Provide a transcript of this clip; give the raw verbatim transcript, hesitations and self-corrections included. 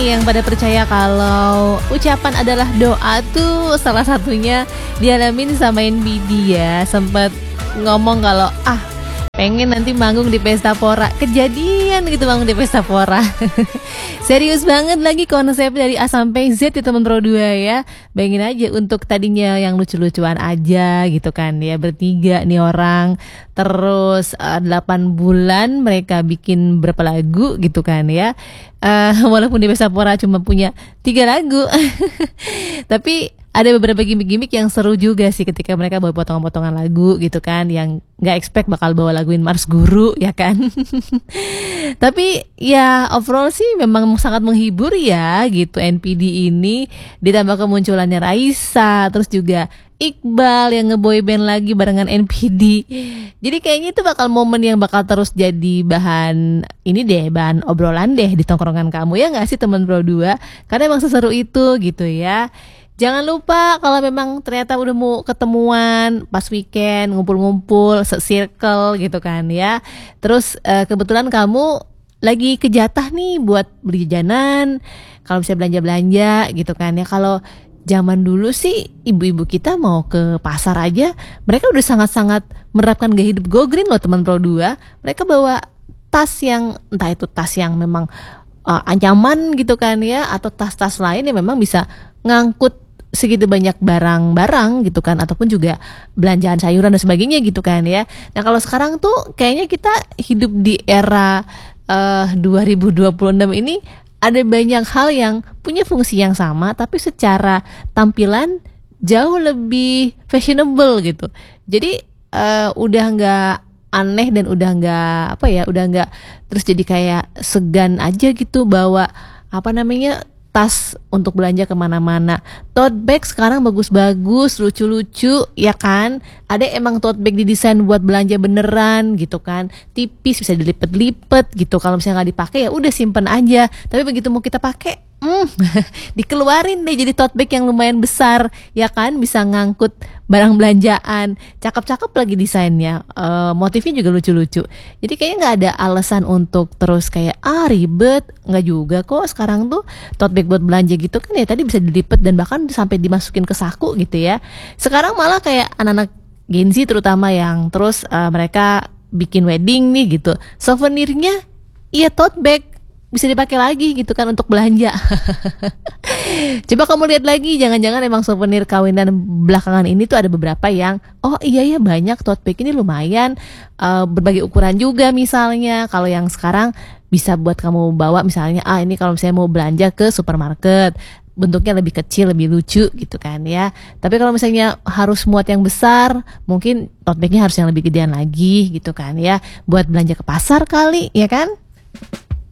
nih yang pada percaya kalau ucapan adalah doa tuh salah satunya dialamin sama N P D ya. Sempat ngomong kalau ah pengen nanti manggung di Pesta Pora. Kejadian gitu manggung di Pesta Pora. Serius banget lagi konsep dari A sampai Z ya teman Pro dua ya. Bayangin aja untuk tadinya yang lucu-lucuan aja gitu kan ya, bertiga nih orang. Terus uh, delapan bulan mereka bikin berapa lagu gitu kan ya. Uh, walaupun di Pesta Pora cuma punya tiga lagu. Tapi ada beberapa gimmick-gimmick yang seru juga sih ketika mereka bawa potongan-potongan lagu gitu kan, yang gak expect bakal bawa laguin Mars Guru ya kan. Tapi ya overall sih memang sangat menghibur ya gitu N P D ini. Ditambah kemunculannya Raisa, terus juga Iqbal yang ngeboy band lagi barengan N P D. Jadi kayaknya itu bakal momen yang bakal terus jadi bahan ini deh, bahan obrolan deh di tongkrongan kamu ya gak sih teman Pro dua? Karena emang seseru itu gitu ya. Jangan lupa kalau memang ternyata udah mau ketemuan pas weekend, ngumpul-ngumpul, se-circle gitu kan ya. Terus uh, kebetulan kamu lagi kejatah nih buat beli jajanan, kalau bisa belanja-belanja gitu kan ya. Kalau zaman dulu sih ibu-ibu kita mau ke pasar aja, mereka udah sangat-sangat menerapkan gaya hidup go green loh teman Pro dua. Mereka bawa tas yang entah itu tas yang memang uh, ancaman gitu kan ya, atau tas-tas lain yang memang bisa ngangkut segitu banyak barang-barang gitu kan, ataupun juga belanjaan sayuran dan sebagainya gitu kan ya. Nah kalau sekarang tuh kayaknya kita hidup di era uh, dua ribu dua puluh enam ini, ada banyak hal yang punya fungsi yang sama tapi secara tampilan jauh lebih fashionable gitu. Jadi uh, udah nggak aneh dan udah nggak apa ya, udah nggak terus jadi kayak segan aja gitu bawa apa namanya tas untuk belanja kemana-mana. Tote bag sekarang bagus-bagus, lucu-lucu ya kan. Ada emang tote bag didesain buat belanja beneran gitu kan, tipis bisa dilipet-lipet gitu. Kalau misalnya nggak dipakai ya udah simpen aja. Tapi begitu mau kita pakai, hmm, dikeluarin deh jadi tote bag yang lumayan besar ya kan, bisa ngangkut barang belanjaan. Cakep-cakep lagi desainnya, uh, motifnya juga lucu-lucu. Jadi kayaknya nggak ada alasan untuk terus kayak ah ribet, nggak juga kok. Sekarang tuh tote bag buat belanja gitu kan ya tadi bisa dilipet dan bahkan sampai dimasukin ke saku gitu ya. Sekarang malah kayak anak-anak Gen Z terutama yang terus uh, mereka bikin wedding nih gitu, souvenirnya iya tote bag, bisa dipakai lagi gitu kan untuk belanja. Coba kamu lihat lagi, jangan-jangan emang souvenir kawinan belakangan ini tuh ada beberapa yang oh iya ya banyak tote bag ini lumayan uh, berbagai ukuran juga misalnya. Kalau yang sekarang bisa buat kamu bawa misalnya ah ini kalau misalnya mau belanja ke supermarket, bentuknya lebih kecil, lebih lucu gitu kan ya. Tapi kalau misalnya harus muat yang besar, mungkin tote bagnya harus yang lebih gedean lagi gitu kan ya, buat belanja ke pasar kali ya kan.